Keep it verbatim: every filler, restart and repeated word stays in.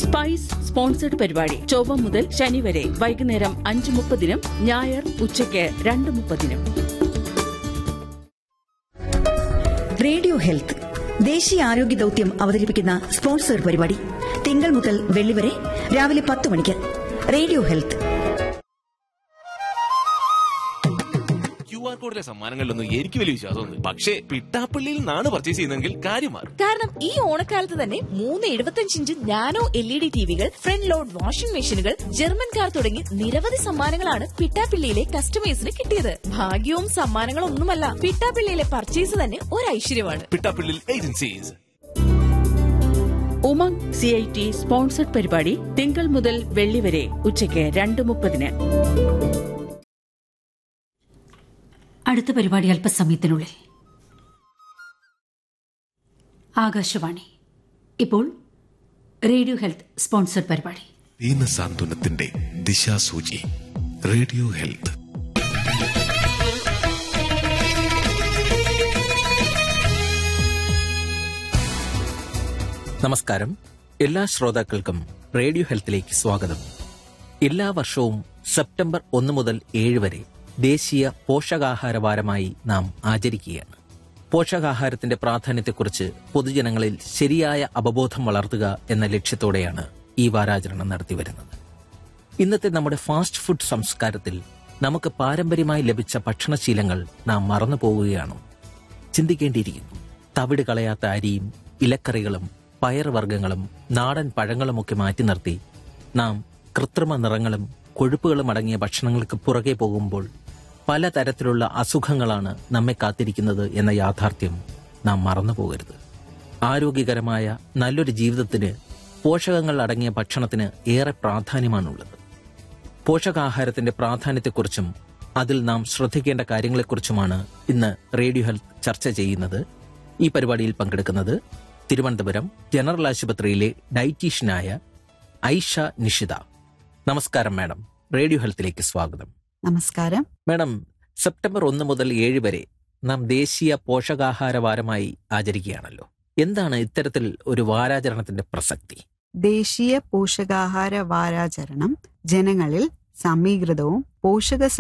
Spice sponsored പരിപാടി ചൊവ്വ മുതൽ ശനി വരെ വൈകുന്നേരം അഞ്ച് മുപ്പതിനും ഞായർ ഉച്ചയ്ക്ക് രണ്ട് മുപ്പതിനും. റേഡിയോ ഹെൽത്ത് ദേശീയ ആരോഗ്യ ദൌത്യം അവതരിപ്പിക്കുന്ന സ്പോൺസർഡ് പരിപാടി തിങ്കൾ മുതൽ വെള്ളി വരെ രാവിലെ പത്ത് മണിക്ക്. Radio health. കോഡിലെ സമ്മാനങ്ങളിലൊന്നും എനിക്ക് വലിയ വിശ്വാസമൊന്നും, പക്ഷേ പിട്ടാപ്പള്ളിയിൽ നിന്നാണ് പർച്ചേസ് ചെയ്യുന്നതെങ്കിൽ കാര്യം മാറും. കാരണം ഈ ഓണക്കാലത്ത് തന്നെ മൂന്ന് എഴുപത്തിയഞ്ച് inch nano L E D ടിവികൾ, front load washing മെഷീനുകൾ, ജർമ്മൻ കാർ തുടങ്ങി നിരവധി സമ്മാനങ്ങളാണ് പിട്ടാപ്പള്ളിയിലെ കസ്റ്റമേഴ്സിന് കിട്ടിയത്. ഭാഗ്യവും സമ്മാനങ്ങളും ഒന്നുമല്ല, പിട്ടാപ്പള്ളിയിലെ പർച്ചേസ് തന്നെ ഒരു ഐശ്വര്യമാണ്. Pittappilly agencies. Umang C I T sponsored പരിപാടി തിങ്കൾ മുതൽ വെള്ളി വരെ ഉച്ചയ്ക്ക് രണ്ട് മുപ്പതിന്. അടുത്ത പരിപാടി അല്പസമയത്തിനുള്ളിൽ. ആകാശവാണി. ഇപ്പോൾ റേഡിയോ ഹെൽത്ത് സ്പോൺസർഡ് പരിപാടി. ദീനസാന്ത്വനത്തിന്റെ ദിശാസൂചി. Radio health. നമസ്കാരം. എല്ലാ ശ്രോതാക്കൾക്കും റേഡിയോ ഹെൽത്തിലേക്ക് സ്വാഗതം. എല്ലാ വർഷവും സെപ്റ്റംബർ ഒന്ന് മുതൽ ഏഴ് വരെ ദേശീയ പോഷകാഹാര വാരമായി നാം ആചരിക്കുകയാണ്. പോഷകാഹാരത്തിന്റെ പ്രാധാന്യത്തെക്കുറിച്ച് പൊതുജനങ്ങളിൽ ശരിയായ അവബോധം വളർത്തുക എന്ന ലക്ഷ്യത്തോടെയാണ് ഈ വാരാചരണം നടത്തിവരുന്നത്. ഇന്നത്തെ നമ്മുടെ ഫാസ്റ്റ് ഫുഡ് സംസ്കാരത്തിൽ നമുക്ക് പാരമ്പര്യമായി ലഭിച്ച ഭക്ഷണശീലങ്ങൾ നാം മറന്നു പോവുകയാണോ? ചിന്തിക്കേണ്ടിയിരിക്കുന്നു. തവിട് കളയാത്ത അരിയും ഇലക്കറികളും പയറുവർഗ്ഗങ്ങളും നാടൻ പഴങ്ങളുമൊക്കെ മാറ്റി നിർത്തി നാം കൃത്രിമ നിറങ്ങളും കൊഴുപ്പുകളും അടങ്ങിയ ഭക്ഷണങ്ങൾക്ക് പുറകെ പോകുമ്പോൾ പലതരത്തിലുള്ള അസുഖങ്ങളാണ് നമ്മെ കാത്തിരിക്കുന്നത് എന്ന യാഥാർത്ഥ്യം നാം മറന്നു പോകരുത്. ആരോഗ്യകരമായ നല്ലൊരു ജീവിതത്തിന് പോഷകങ്ങൾ അടങ്ങിയ ഭക്ഷണത്തിന് ഏറെ പ്രാധാന്യമാണുള്ളത്. പോഷകാഹാരത്തിന്റെ പ്രാധാന്യത്തെക്കുറിച്ചും അതിൽ നാം ശ്രദ്ധിക്കേണ്ട കാര്യങ്ങളെക്കുറിച്ചുമാണ് ഇന്ന് റേഡിയോ ഹെൽത്ത് ചർച്ച ചെയ്യുന്നത്. ഈ പരിപാടിയിൽ പങ്കെടുക്കുന്നത് തിരുവനന്തപുരം ജനറൽ ആശുപത്രിയിലെ ഡയറ്റീഷ്യനായ ഐഷ നിഷിത. നമസ്കാരം മാഡം, റേഡിയോ ഹെൽത്തിലേക്ക് സ്വാഗതം. നമസ്കാരം മാഡം, സെപ്റ്റംബർ ഒന്ന് മുതൽ ഏഴ് വരെ നാം ദേശീയ പോഷകാഹാര വാരമായി ആചരിക്കുകയാണല്ലോ. എന്താണ് ഇത്തരത്തിൽ ഒരു വാരാചരണത്തിന്റെ പ്രസക്തി? ദേശീയ പോഷകാഹാര വാരാചരണം ജനങ്ങളിൽ സമീകൃതവും പോഷക